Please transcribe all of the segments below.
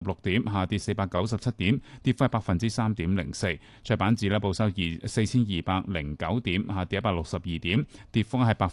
6點，下跌497點，跌幅係3.04%。創業板指報收4209點，下跌162點，跌幅係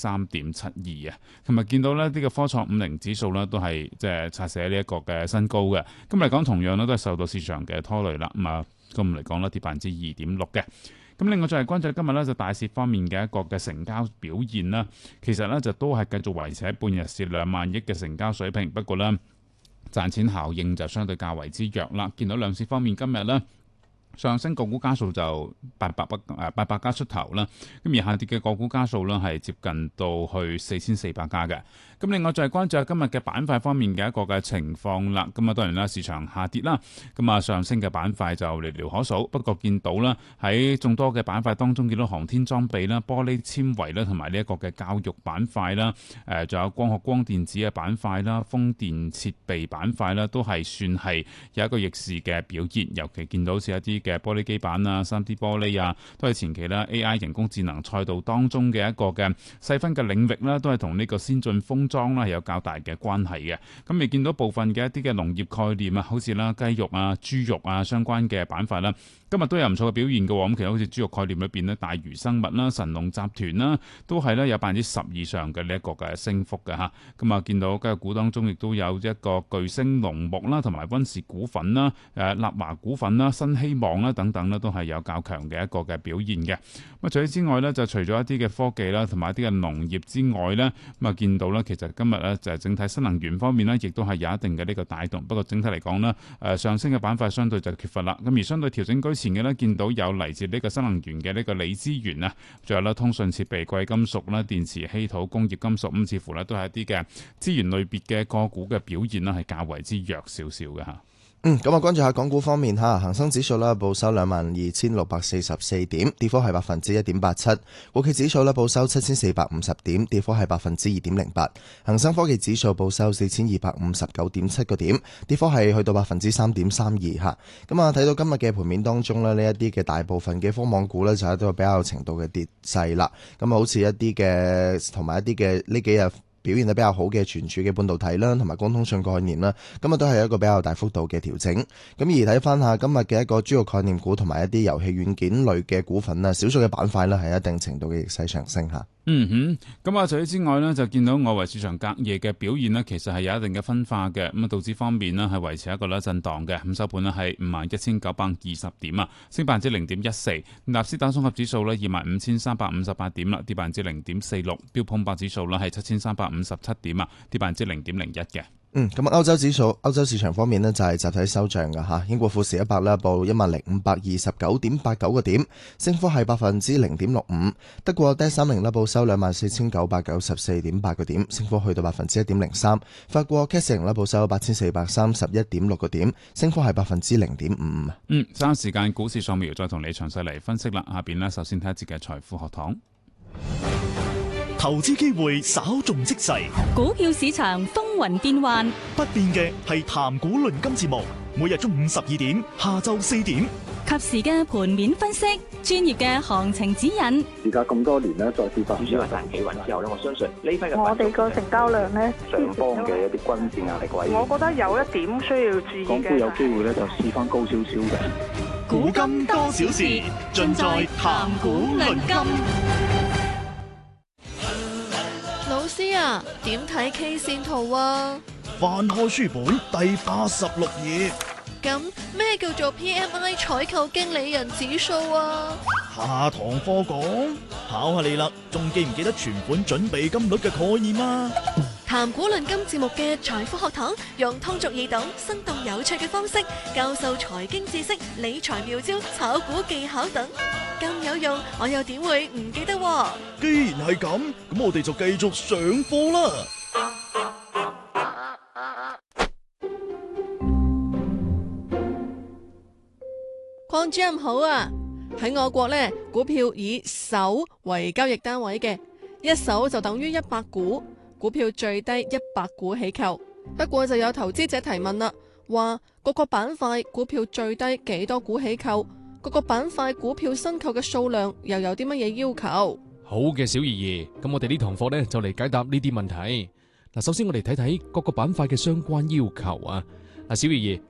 3.72%。琴日見到呢個科創50指數呢都係即係刷寫呢一個嘅新高嘅。今日嚟講同樣呢都係受到市場嘅拖累啦。今日嚟講呢跌2.6%嘅。咁另外再係關注今日呢就大市方面嘅一個嘅成交表現啦，其實呢就都係繼續維持喺半日市2萬億嘅成交水平，不過呢賺錢效應就相對較為之弱啦。見到兩市方面今日呢上升個股家數就800家出頭啦，咁而下跌嘅個股家數呢係接近到去4400家嘅。咁另外就係關注下今日嘅板塊方面嘅一個嘅情況啦。咁當然啦，市場下跌啦，咁上升嘅板塊就寥寥可數。不過見到啦，喺眾多嘅板塊當中，見到航天裝備啦、玻璃纖維啦，同埋呢一個嘅教育板塊啦，仲有光學光電子嘅板塊啦、風電設備板塊啦，都係算係有一個逆市嘅表現。尤其見到好似一啲嘅玻璃基板啊、3D 玻璃啊，都係前期啦 AI 人工智能賽道當中嘅一個嘅細分嘅領域啦，都係同呢個先進封裝啦係有較大嘅關係嘅。咁未見到部分嘅一啲嘅農業概念啊，好似啦雞肉啊、豬肉啊相關嘅板塊啦，今日都有唔錯嘅表現嘅。咁其實好似豬肉概念裏邊咧，大魚生物啦、神農集團啦，都係咧有10%以上嘅呢一個嘅升幅嘅嚇。咁啊，見到雞肉股當中亦都有一個巨星農牧啦，同埋溫氏股份啦、立華股份啦、新希望啦等等咧，都係有較強嘅一個嘅表現嘅。咁除此之外咧，就除咗一啲嘅科技啦，同埋一啲嘅農業之外咧，咁啊見到咧，其實今日咧就係整體新能源方面咧，亦都係有一定嘅呢個帶動。不過整體嚟講咧，上升嘅板塊相對就缺乏啦。咁而相對調整居前嘅咧，見到有嚟自呢個新能源嘅呢個鋰資源啊，仲有咧通訊設備、貴金屬啦、電池、稀土、工業金屬，咁似乎咧都係一啲嘅資源類別嘅個股嘅表現啦，係較為之弱少少嘅嚇。 咁啊，關注下港股方面吓，恒生指數啦報收22,644點，跌幅係1.87%。國企指數啦報收7,450點，跌幅係2.08%。恒生科技指數報收4,259.7個點，跌幅係去到3.32%吓。咁啊，睇到今日嘅盤面當中咧，呢一啲嘅大部分嘅科網股咧就係一個比較程度嘅跌勢啦。咁啊，好似一啲嘅同埋一啲嘅呢幾日表現得比較好嘅存儲嘅半導體啦，同埋光通訊概念啦，咁啊都係一個比較大幅度嘅調整。咁而睇翻下今日嘅一個主要概念股同埋一啲遊戲軟件類嘅股份啦，少數嘅板塊呢係一定程度嘅逆勢上升吓。 咁啊，除此之外呢，就見到外圍市場隔夜嘅表現呢，其實係有一定嘅分化嘅。咁啊，道指方面呢，係維持一個咧震盪嘅，咁收盤呢係51,920點啊，升0.14%。納斯達綜合指數呢25,358點啦，跌0.46%。標普500指數呢係7,357點啊，跌0.01%嘅。 咁歐洲指數、歐洲市場方面呢，就係集體收漲㗎吓。英國富時100啦報10,529.89個點，升幅係0.65%。德國 DAX30啦報收24,994.8個點，升幅去到1.03%。法國 CAC 40啦報收8,431.6個點，升幅係0.55%。 稍時間股市掃描再同你詳細嚟分析啦。下邊呢，首先睇一節嘅財富學堂。 投資機會稍縱即逝， 股票市場風雲變幻， 不變嘅係談股論金節目，每日中午12點，下晝4點， 及時嘅盤面分析，專業嘅行情指引。 而家咁多年咧，再跌翻， 主要係彈企穩之後咧，我相信呢批嘅我哋個成交量咧， 上方嘅一啲均線壓力位， 我覺得有一點需要注意嘅。 港股有機會咧就試翻高少少嘅。 古今多少事，盡在談股論金。 老師啊，點睇 K 線圖啊？ 翻開書本第86頁。 咁咩叫做 PMI 採購經理人指數啊？ 下堂課講，考下你啦，仲記唔記得存款準備金率嘅概念啊？ 談股論金節目嘅財富學堂，用通俗易懂、生動有趣嘅方式教授財經知識、理財妙招、炒股技巧等，咁有用，我又點會唔記得喎？ 既然係咁，咁我哋就繼續上課啦。 鄺主任好啊！喺我國呢，股票以手為交易單位嘅，一手就等於100股。股票最低100股起購，不過就有投資者提問啦，話各個板塊股票最低幾多股起購，各個板塊股票新購嘅數量又有啲乜嘢要求？ 好嘅，小怡怡，咁我哋呢堂課呢，就嚟解答呢啲問題。嗱，首先我哋睇睇各個板塊嘅相關要求啊。 小儀兒，